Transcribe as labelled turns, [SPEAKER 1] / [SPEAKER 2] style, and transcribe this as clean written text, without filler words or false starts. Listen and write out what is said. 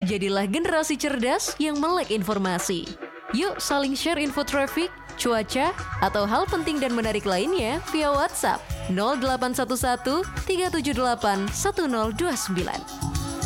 [SPEAKER 1] Jadilah generasi cerdas yang melek informasi. Yuk saling share info traffic, cuaca, atau hal penting dan menarik lainnya via WhatsApp 0811 378 1029.